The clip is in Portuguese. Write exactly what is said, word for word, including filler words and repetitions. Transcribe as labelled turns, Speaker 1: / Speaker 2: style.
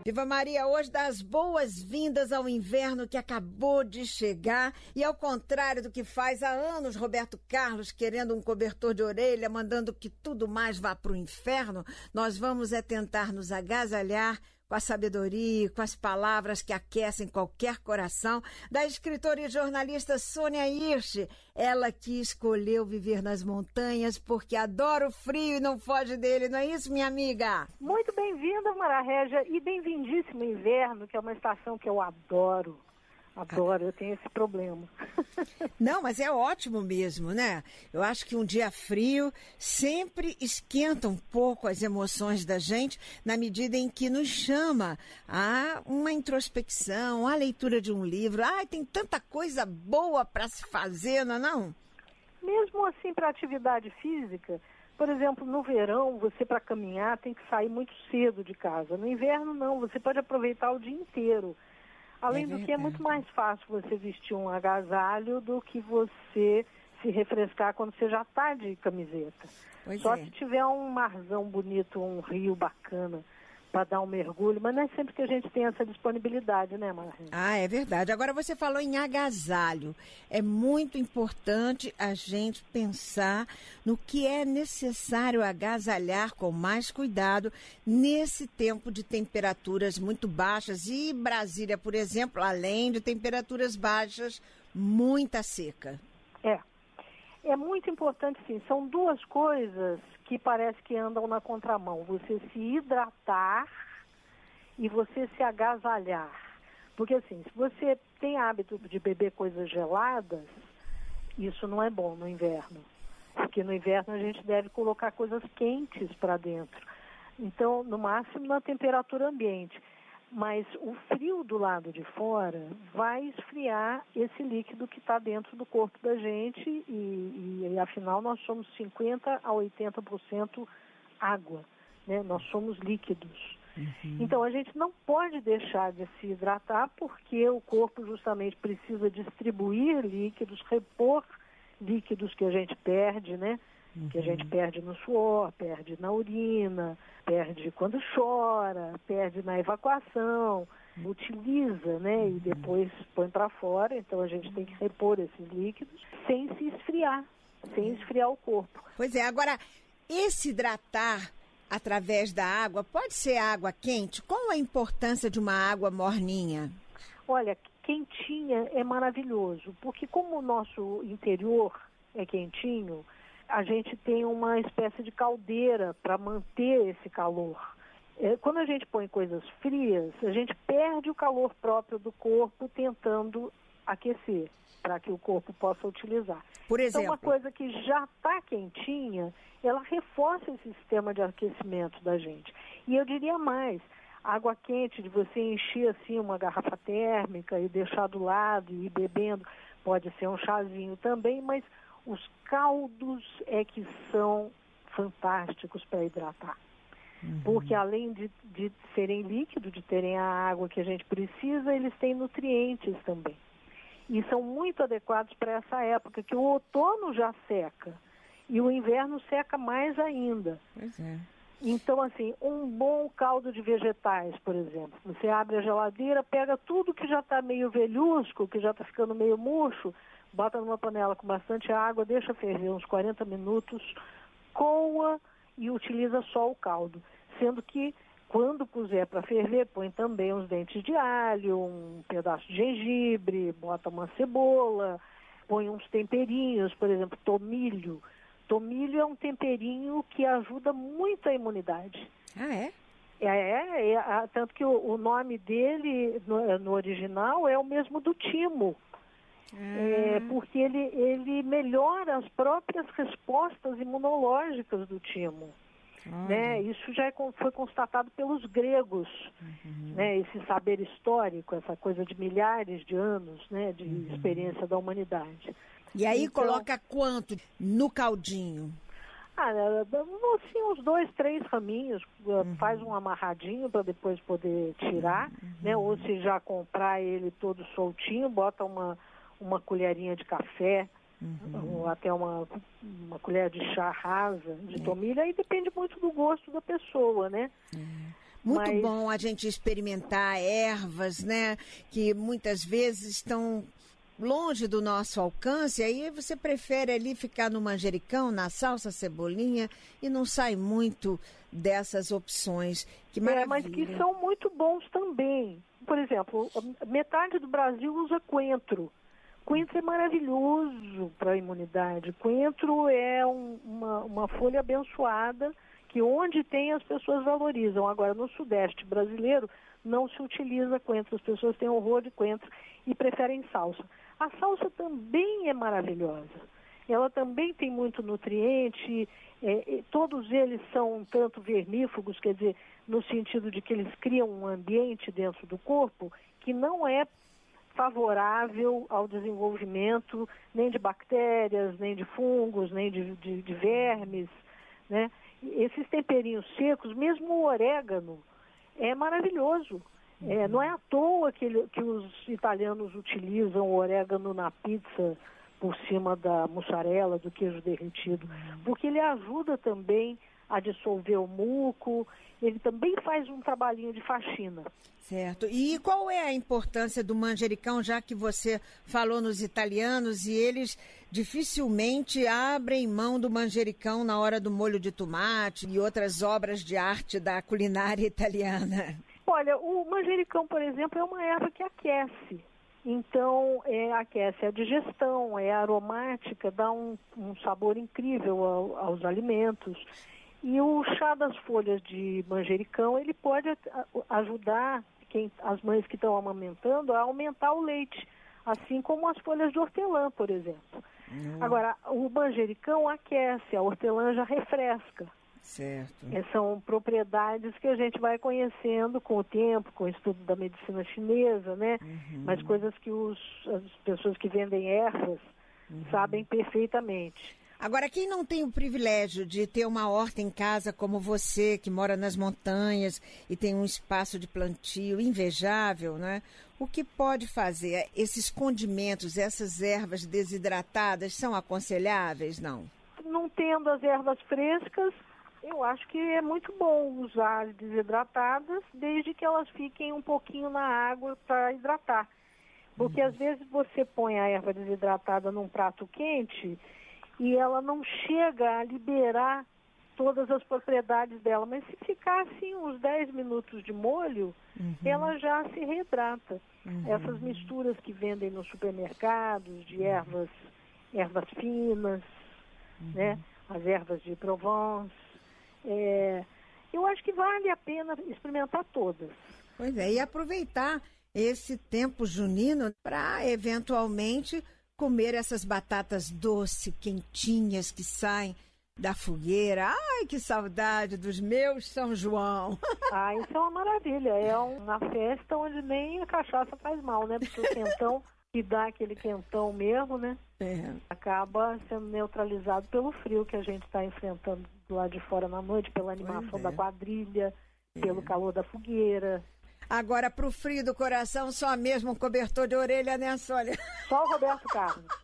Speaker 1: Viva Maria, hoje dá as boas-vindas ao inverno que acabou de chegar e ao contrário do que faz há anos Roberto Carlos querendo um cobertor de orelha, mandando que tudo mais vá para o inferno, nós vamos é tentar nos agasalhar com a sabedoria, com as palavras que aquecem qualquer coração, da escritora e jornalista Sônia Hirsch, ela que escolheu viver nas montanhas porque adora o frio e não foge dele, não é isso, minha amiga?
Speaker 2: Muito bem-vinda, Mara Régia, e bem-vindíssimo inverno, que é uma estação que eu adoro. Adoro, eu tenho esse problema.
Speaker 1: Não, mas é ótimo mesmo, né? Eu acho que um dia frio sempre esquenta um pouco as emoções da gente, na medida em que nos chama a uma introspecção, a leitura de um livro. Ai, tem tanta coisa boa para se fazer, não é não?
Speaker 2: Mesmo assim, para atividade física, por exemplo, no verão, você para caminhar tem que sair muito cedo de casa. No inverno, não, você pode aproveitar o dia inteiro. Além é do que é muito mais fácil você vestir um agasalho do que você se refrescar quando você já está de camiseta. Pois Só é. Se tiver um marzão bonito, um rio bacana para dar um mergulho, mas não é sempre que a gente tem essa disponibilidade, né, Marina?
Speaker 1: Ah, é verdade. Agora você falou em agasalho. É muito importante a gente pensar no que é necessário agasalhar com mais cuidado nesse tempo de temperaturas muito baixas. E Brasília, por exemplo, além de temperaturas baixas, muita seca.
Speaker 2: É. É muito importante, sim. São duas coisas que parece que andam na contramão. Você se hidratar e você se agasalhar. Porque, assim, se você tem hábito de beber coisas geladas, isso não é bom no inverno. Porque no inverno a gente deve colocar coisas quentes para dentro. Então, no máximo na temperatura ambiente. Mas o frio do lado de fora vai esfriar esse líquido que está dentro do corpo da gente e, e, e afinal nós somos cinquenta a oitenta por cento água, né? Nós somos líquidos. Uhum. Então a gente não pode deixar de se hidratar porque o corpo justamente precisa distribuir líquidos, repor líquidos que a gente perde, né? Uhum. Que a gente perde no suor, perde na urina, perde quando chora, perde na evacuação, utiliza, né, uhum. e depois põe para fora. Então a gente tem que repor esses líquidos sem se esfriar, sem esfriar o corpo.
Speaker 1: Pois é, agora, esse hidratar através da água, pode ser água quente? Qual a importância de uma água morninha?
Speaker 2: Olha, quentinha é maravilhoso, porque como o nosso interior é quentinho, a gente tem uma espécie de caldeira para manter esse calor. É, quando a gente põe coisas frias, a gente perde o calor próprio do corpo tentando aquecer, para que o corpo possa utilizar.
Speaker 1: Por exemplo?
Speaker 2: Então, uma coisa que já está quentinha, ela reforça esse sistema de aquecimento da gente. E eu diria mais, água quente, de você encher assim uma garrafa térmica e deixar do lado e ir bebendo, pode ser um chazinho também, mas os caldos é que são fantásticos para hidratar. Uhum. Porque além de, de serem líquidos, de terem a água que a gente precisa, eles têm nutrientes também. E são muito adequados para essa época, que o outono já seca e o inverno seca mais ainda.
Speaker 1: Pois é.
Speaker 2: Então, assim, um bom caldo de vegetais, por exemplo. Você abre a geladeira, pega tudo que já está meio velhusco, que já está ficando meio murcho, bota numa panela com bastante água, deixa ferver uns quarenta minutos, coa e utiliza só o caldo. Sendo que, quando puser para ferver, põe também uns dentes de alho, um pedaço de gengibre, bota uma cebola, põe uns temperinhos, por exemplo, tomilho. Tomilho é um temperinho que ajuda muito a imunidade.
Speaker 1: Ah, é?
Speaker 2: É, é, é tanto que o, o nome dele, no, no original, é o mesmo do timo. É, porque ele, ele melhora as próprias respostas imunológicas do timo. Né? Isso já é, foi constatado pelos gregos, uhum. né? Esse saber histórico, essa coisa de milhares de anos, né? De uhum. experiência da humanidade.
Speaker 1: E aí
Speaker 2: então,
Speaker 1: coloca quanto no caldinho?
Speaker 2: Ah, assim, uns dois, três raminhos, uhum. faz um amarradinho para depois poder tirar, uhum. né? Ou se já comprar ele todo soltinho, bota uma uma colherinha de café, uhum. ou até uma, uma colher de chá rasa de é. tomilho, aí depende muito do gosto da pessoa, né?
Speaker 1: É. Muito
Speaker 2: Mas...
Speaker 1: bom a gente experimentar ervas, né? Que muitas vezes estão longe do nosso alcance, aí você prefere ali ficar no manjericão, na salsa, cebolinha, e não sai muito dessas opções. Que maravilha.
Speaker 2: É, mas que são muito bons também. Por exemplo, metade do Brasil usa coentro. Coentro é maravilhoso para a imunidade. Coentro é um, uma, uma folha abençoada que onde tem as pessoas valorizam. Agora, no Sudeste brasileiro, não se utiliza coentro. As pessoas têm horror de coentro e preferem salsa. A salsa também é maravilhosa. Ela também tem muito nutriente, é, todos eles são um tanto vermífugos, quer dizer, no sentido de que eles criam um ambiente dentro do corpo que não é favorável ao desenvolvimento nem de bactérias, nem de fungos, nem de, de, de vermes, né? Esses temperinhos secos, mesmo o orégano, é maravilhoso. É, não é à toa que, ele, que os italianos utilizam o orégano na pizza por cima da mussarela, do queijo derretido, porque ele ajuda também a dissolver o muco, ele também faz um trabalhinho de faxina.
Speaker 1: Certo. E qual é a importância do manjericão, já que você falou nos italianos e eles dificilmente abrem mão do manjericão na hora do molho de tomate e outras obras de arte da culinária italiana?
Speaker 2: Olha, o manjericão, por exemplo, é uma erva que aquece. Então, é, aquece a digestão, é aromática, dá um, um sabor incrível ao, aos alimentos. E o chá das folhas de manjericão, ele pode ajudar quem, as mães que estão amamentando a aumentar o leite, assim como as folhas de hortelã, por exemplo. Hum. Agora, o manjericão aquece, a hortelã já refresca.
Speaker 1: Certo.
Speaker 2: É, são propriedades que a gente vai conhecendo com o tempo, com o estudo da medicina chinesa, né? Uhum. Mas coisas que os, as pessoas que vendem ervas uhum. sabem perfeitamente.
Speaker 1: Agora, quem não tem o privilégio de ter uma horta em casa como você, que mora nas montanhas e tem um espaço de plantio invejável, né? O que pode fazer? Esses condimentos, essas ervas desidratadas são aconselháveis, não?
Speaker 2: Não tendo as ervas frescas, eu acho que é muito bom usar desidratadas, desde que elas fiquem um pouquinho na água para hidratar. Porque uhum. às vezes você põe a erva desidratada num prato quente e ela não chega a liberar todas as propriedades dela. Mas se ficar assim uns dez minutos de molho, uhum. ela já se reidrata. Uhum. Essas misturas que vendem nos supermercados de ervas, ervas finas, uhum. né? As ervas de Provence. É, eu acho que vale a pena experimentar todas.
Speaker 1: Pois é, e aproveitar esse tempo junino para, eventualmente, comer essas batatas doces, quentinhas, que saem da fogueira. Ai, que saudade dos meus São João!
Speaker 2: Ah, isso é uma maravilha. É uma festa onde nem a cachaça faz mal, né? Porque o quentão, que dá aquele quentão mesmo, né? É. Acaba sendo neutralizado pelo frio que a gente está enfrentando do lado de fora na noite, pela animação é. da quadrilha, é. pelo calor da fogueira.
Speaker 1: Agora, para o frio do coração, só mesmo um cobertor de orelha, né, Sônia?
Speaker 2: Só o Roberto Carlos.